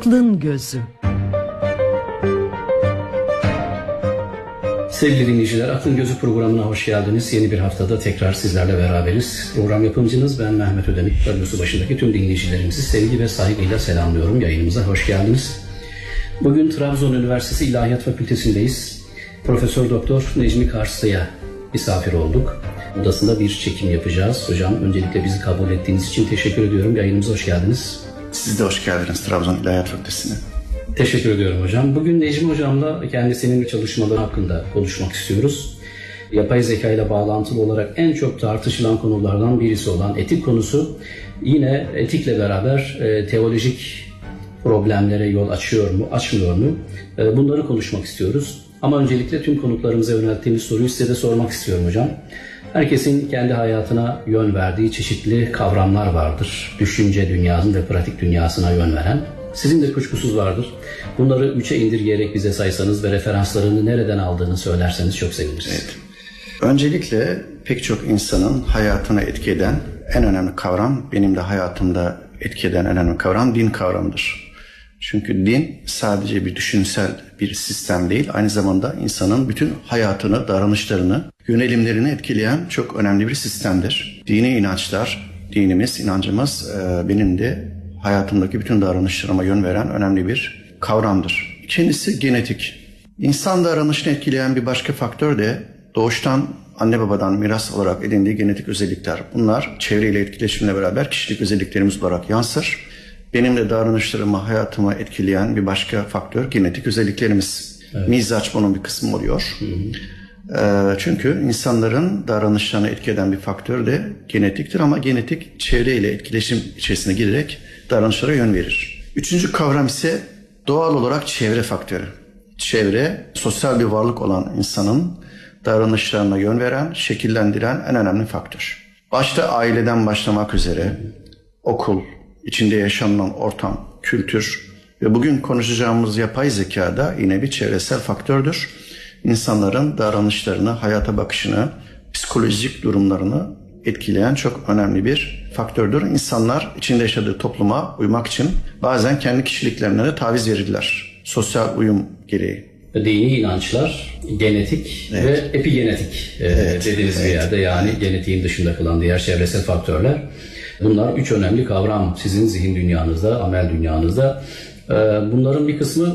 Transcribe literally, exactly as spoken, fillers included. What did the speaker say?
Aklın Gözü. Sevgili dinleyiciler, Aklın Gözü programına hoş geldiniz. Yeni bir haftada tekrar sizlerle beraberiz. Program yapımcınız ben Mehmet Ödemir. Radyosu başındaki tüm dinleyicilerimizi sevgi ve saygıyla selamlıyorum. Yayınımıza hoş geldiniz. Bugün Trabzon Üniversitesi İlahiyat Fakültesindeyiz. Profesör Doktor Necmi Karslı'ya misafir olduk. Odasında bir çekim yapacağız. Hocam, öncelikle bizi kabul ettiğiniz için teşekkür ediyorum. Yayınımıza hoş geldiniz. Siz de hoş geldiniz Trabzon İlahiyat Fakültesi'ne. Teşekkür ediyorum hocam. Bugün Necmi Hocam'la kendisinin çalışmaları hakkında konuşmak istiyoruz. Yapay zeka ile bağlantılı olarak en çok tartışılan konulardan birisi olan etik konusu yine etikle beraber e, teolojik problemlere yol açıyor mu, açmıyor mu? E, bunları konuşmak istiyoruz. Ama öncelikle tüm konuklarımıza yönelttiğimiz soruyu size de sormak istiyorum hocam. Herkesin kendi hayatına yön verdiği çeşitli kavramlar vardır. Düşünce dünyasının ve pratik dünyasına yön veren. Sizin de kuşkusuz vardır. Bunları üçe indirgeyerek bize saysanız ve referanslarını nereden aldığını söylerseniz çok seviniriz. Evet. Öncelikle pek çok insanın hayatına etki eden en önemli kavram, benim de hayatımda etki eden en önemli kavram din kavramıdır. Çünkü din sadece bir düşünsel bir sistem değil, aynı zamanda insanın bütün hayatını, davranışlarını, yönelimlerini etkileyen çok önemli bir sistemdir. Dini inançlar, dinimiz, inancımız benim de hayatımdaki bütün davranışlarıma yön veren önemli bir kavramdır. İkincisi genetik. İnsan davranışını etkileyen bir başka faktör de doğuştan anne babadan miras olarak edindiği genetik özellikler. Bunlar çevreyle etkileşimle beraber kişilik özelliklerimiz olarak yansır. Benim de davranışlarımı, hayatımı etkileyen bir başka faktör genetik özelliklerimiz. Evet. Mizaç bunun bir kısmı oluyor. Hı hı. Çünkü insanların davranışlarını etki eden bir faktör de genetiktir ama genetik çevreyle etkileşim içerisine girerek davranışlara yön verir. Üçüncü kavram ise doğal olarak çevre faktörü. Çevre, sosyal bir varlık olan insanın davranışlarına yön veren, şekillendiren en önemli faktör. Başta aileden başlamak üzere okul, içinde yaşanılan ortam, kültür ve bugün konuşacağımız yapay zeka da yine bir çevresel faktördür. İnsanların davranışlarını, hayata bakışını, psikolojik durumlarını etkileyen çok önemli bir faktördür. İnsanlar içinde yaşadığı topluma uymak için bazen kendi kişiliklerine de taviz verirler. Sosyal uyum gereği. Dini inançlar, genetik evet. ve epigenetik evet. dediğiniz evet. bir yerde, yani genetiğin dışında kalan diğer çevresel faktörler. Bunlar üç önemli kavram sizin zihin dünyanızda, amel dünyanızda. Bunların bir kısmı